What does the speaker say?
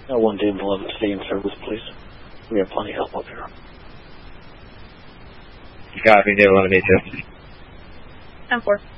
1 Doom 11, stay in service, please. We have plenty of help up here. Copy, Doom 11, 8-2. 10-4.